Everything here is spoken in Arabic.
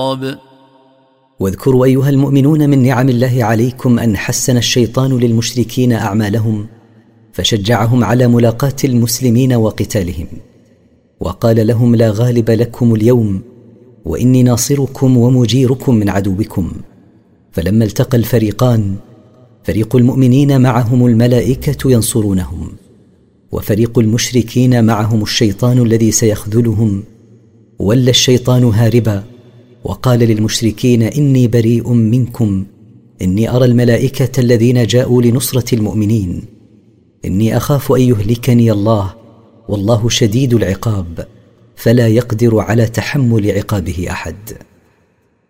واذكروا أيها المؤمنون من نعم الله عليكم أن حسن الشيطان للمشركين أعمالهم فشجعهم على ملاقاة المسلمين وقتالهم، وقال لهم: لا غالب لكم اليوم وإني ناصركم ومجيركم من عدوكم. فلما التقى الفريقان، فريق المؤمنين معهم الملائكة ينصرونهم، وفريق المشركين معهم الشيطان الذي سيخذلهم، ولى الشيطان هاربا وقال للمشركين: إني بريء منكم، إني أرى الملائكة الذين جاءوا لنصرة المؤمنين، إني أخاف أن يهلكني الله، والله شديد العقاب، فلا يقدر على تحمل عقابه أحد.